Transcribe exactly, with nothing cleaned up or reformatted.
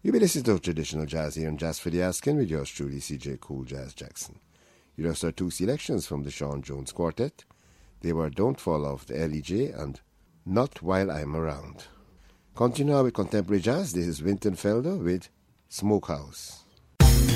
You'll be listening to traditional jazz here on Jazz for the Asking with yours truly, C J Cool Jazz Jackson. You just heard two selections from the Sean Jones Quartet. They were Don't Fall Off the L E J and Not While I'm Around. Continue with contemporary jazz. This is Winton Felder with Smokehouse.